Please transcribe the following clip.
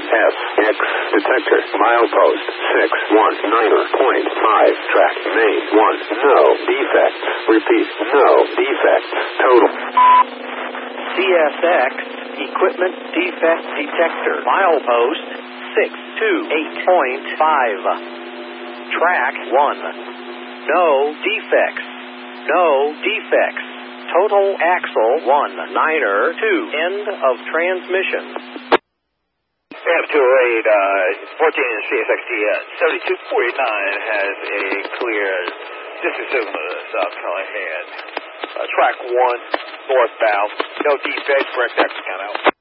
DFX detector. Milepost 619.5. Track main 1. No defects. Repeat, no defects. Total. CSX equipment defect detector. Milepost 628.5. Track 1. No defects. No defects. Total axle 192. End of transmission. F208, 14 CSXT 7249 has a clear distance of South Callahan. Track 1, northbound. No defects, correct axle count out.